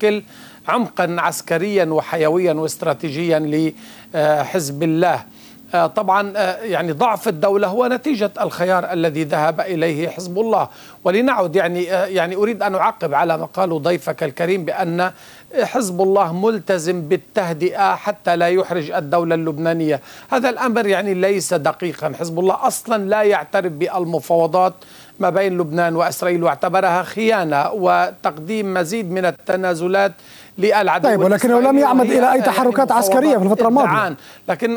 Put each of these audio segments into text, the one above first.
يشكل عمقا عسكريا وحيويا واستراتيجيا لحزب الله. طبعا يعني ضعف الدولة هو نتيجة الخيار الذي ذهب إليه حزب الله. ولنعد يعني أريد أن أعقب على ما قاله ضيفك الكريم بأن حزب الله ملتزم بالتهدئة حتى لا يحرج الدولة اللبنانية. هذا الأمر يعني ليس دقيقا. حزب الله أصلا لا يعترف بالمفاوضات ما بين لبنان وإسرائيل واعتبرها خيانة وتقديم مزيد من التنازلات للعدو. طيب، ولكنه لم يعمد إلى أي تحركات عسكرية في الفترة الماضية. لكن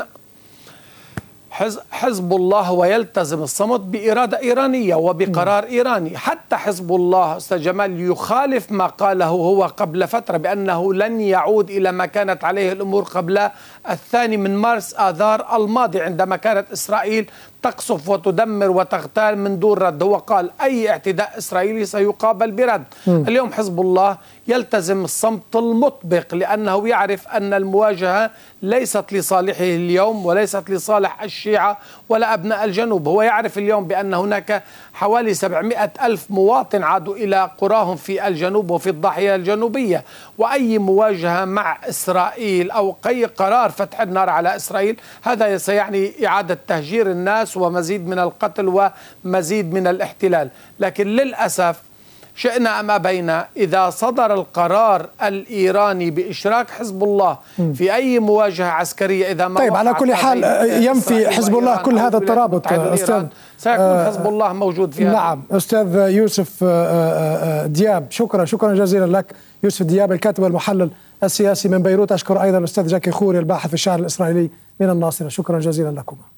حزب الله هو يلتزم الصمت بإرادة إيرانية وبقرار إيراني. حتى حزب الله أستاذ جمال يخالف ما قاله هو قبل فترة بأنه لن يعود إلى ما كانت عليه الأمور قبل 2 مارس آذار الماضي، عندما كانت إسرائيل تقصف وتدمر وتغتال من دون رد. هو قال أي اعتداء إسرائيلي سيقابل برد. اليوم حزب الله يلتزم الصمت المطبق لأنه يعرف أن المواجهة ليست لصالحه اليوم وليست لصالح الشيعة ولا أبناء الجنوب. هو يعرف اليوم بأن هناك حوالي 700 ألف مواطن عادوا إلى قراهم في الجنوب وفي الضاحية الجنوبية، وأي مواجهة مع إسرائيل أو أي قرار فتح النار على إسرائيل هذا سيعني إعادة تهجير الناس ومزيد من القتل ومزيد من الاحتلال. لكن للأسف شئنا أم أبينا إذا صدر القرار الإيراني بإشراك حزب الله في أي مواجهة عسكرية، إذا ما طيب على كل حال ينفي حزب الله كل هذا الترابط أستاذ، سيكون حزب الله موجود فيها. نعم أستاذ يوسف دياب، شكرا جزيلا لك. يوسف دياب الكاتب والمحلل السياسي من بيروت. أشكر أيضا الأستاذ جاكي خوري الباحث في الشأن الإسرائيلي من الناصرة. شكرا جزيلا لكم.